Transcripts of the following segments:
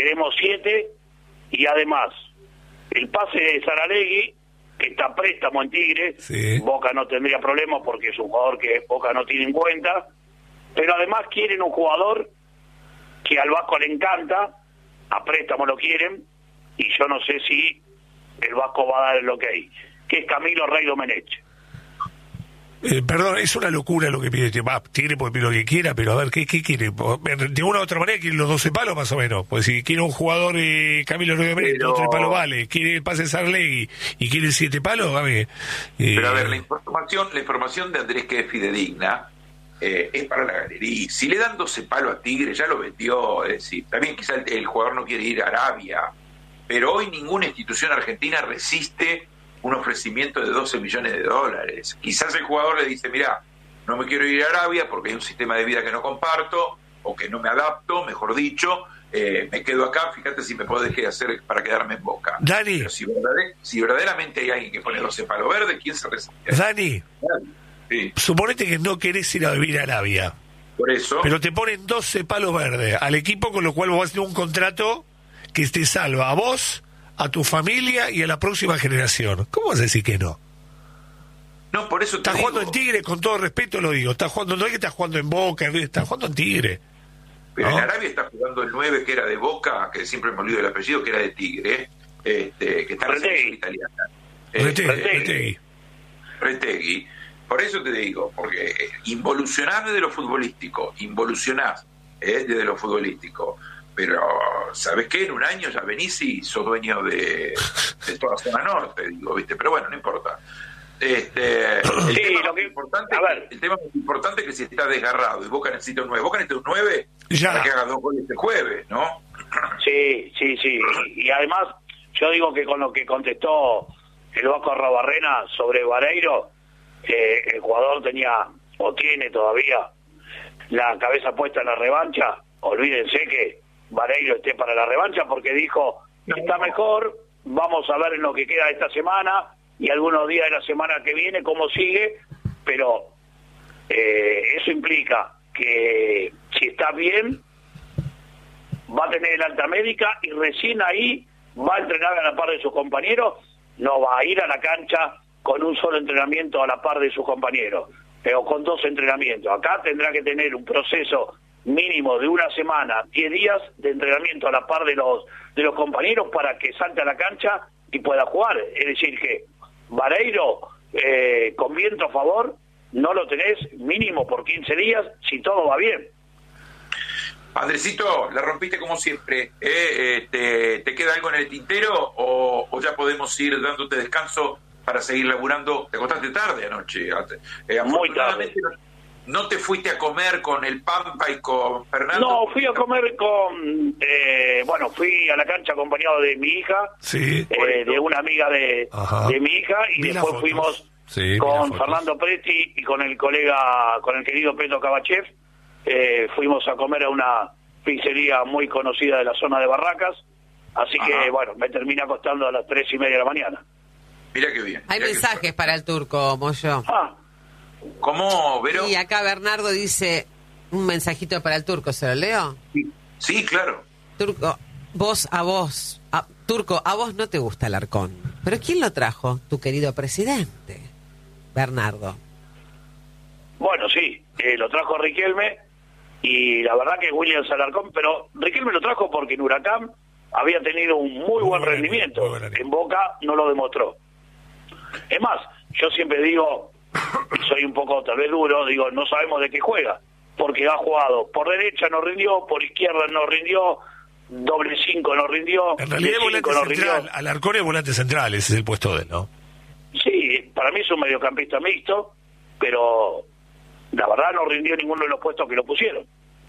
queremos 7, y además el pase de Saralegui, que está a préstamo en Tigre, sí. Boca no tendría problemas porque es un jugador que Boca no tiene en cuenta, pero además quieren un jugador que al Vasco le encanta, a préstamo lo quieren, y yo no sé si el Vasco va a dar el ok, que es Camilo Rey Domenech. Perdón, es una locura lo que pide Tigre, puede pedir lo que quiera, pero a ver, ¿qué quiere? De una u otra manera quiere los 12 palos más o menos, pues si quiere un jugador Camilo Rey Domenech, 12 palos vale, quiere el pase de Sarlegui y quiere 7 palos, a ver. Pero a ver, la información de Andrés, que es fidedigna, es para la galería. Si le dan 12 palos a Tigre, ya lo vendió, es decir, también quizá el jugador no quiere ir a Arabia, pero hoy ninguna institución argentina resiste un ofrecimiento de $12 millones. Quizás el jugador le dice, mirá, no me quiero ir a Arabia porque hay un sistema de vida que no comparto, o que no me adapto, mejor dicho, me quedo acá, fíjate si me puedo dejar de hacer para quedarme en Boca. Dani. Pero si verdaderamente hay alguien que pone 12 palos verdes, ¿quién se resiste? Dani, sí. Suponete que no querés ir a vivir a Arabia. Por eso. Pero te ponen 12 palos verdes al equipo, con lo cual vos vas a tener un contrato que te salva a vos, a tu familia y a la próxima generación. ¿Cómo vas a decir que no? No, por eso te Estás jugando en Tigre, con todo respeto lo digo. Estás jugando, no es que estás jugando en Boca, estás jugando en Tigre. Pero ¿no? en Arabia está jugando el 9 que era de Boca, que siempre me olvido el apellido, que era de Tigre, que está en la selección italiana. Retegui. Por eso te digo, porque involucionás desde lo futbolístico, desde lo futbolístico. Pero, ¿sabes qué? En un año ya venís y sos dueño de toda la zona norte, digo, ¿viste? Pero bueno, no importa. El tema más importante es que si está desgarrado y Boca necesita un 9, Boca necesita un 9 para que haga 2 goles este jueves, ¿no? Sí. Y además, yo digo que con lo que contestó el Vasco Arrobarrena sobre Vareiro, el jugador tenía, o tiene todavía, la cabeza puesta en la revancha. Olvídense que Vareiro esté para la revancha, porque dijo, está mejor, vamos a ver en lo que queda esta semana y algunos días de la semana que viene cómo sigue, pero eso implica que si está bien va a tener el alta médica y recién ahí va a entrenar a la par de sus compañeros, no va a ir a la cancha con un solo entrenamiento a la par de sus compañeros, o con 2 entrenamientos. Acá tendrá que tener un proceso mínimo de una semana, 10 días de entrenamiento a la par de los compañeros para que salte a la cancha y pueda jugar. Es decir que Vareiro, con viento a favor, no lo tenés mínimo por 15 días si todo va bien. Andresito, la rompiste como siempre. ¿Te queda algo en el tintero o ya podemos ir dándote descanso para seguir laburando? Te acostaste tarde anoche. Muy tarde. ¿No te fuiste a comer con el Pampa y con Fernando? No, fui a comer con... fui a la cancha acompañado de mi hija, sí, de una amiga de mi hija, y después fuimos con Fernando Presti y con el colega, con el querido Pedro Kabachev, fuimos a comer a una pizzería muy conocida de la zona de Barracas, así que, me terminé acostando a las 3:30 de la mañana. Mira qué bien. Hay mensajes para el Turco, Moyo. ¿Cómo, Vero? Y acá Bernardo dice un mensajito para el Turco, ¿se lo leo? Sí, claro. Turco, Turco, a vos no te gusta Alarcón, pero ¿quién lo trajo? Tu querido presidente, Bernardo. Bueno, sí, lo trajo Riquelme, y la verdad que Williams Alarcón, pero Riquelme lo trajo porque en Huracán había tenido un muy buen rendimiento, en Boca no lo demostró. Es más, yo siempre digo, soy un poco tal vez duro, digo, no sabemos de qué juega, porque ha jugado por derecha no rindió, por izquierda no rindió, doble 5 no rindió, en realidad es volante central, Alarcón es volante central, ese es el puesto de él, ¿no? Sí, para mí es un mediocampista mixto, pero la verdad no rindió ninguno de los puestos que lo pusieron.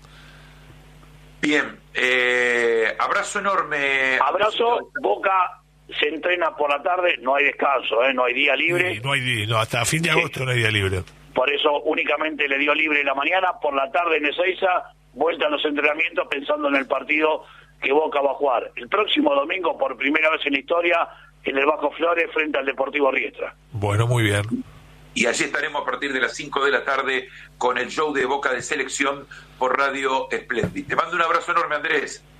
Bien, abrazo enorme. Abrazo. Boca se entrena por la tarde, no hay descanso, no hay día libre. Sí, hasta fin de agosto no hay día libre. Por eso únicamente le dio libre en la mañana, por la tarde en Ezeiza, vuelta a los entrenamientos pensando en el partido que Boca va a jugar. El próximo domingo, por primera vez en la historia, en el Bajo Flores, frente al Deportivo Riestra. Bueno, muy bien. Y allí estaremos a partir de las 5 de la tarde con el show de Boca de Selección por Radio Splendid. Te mando un abrazo enorme, Andrés.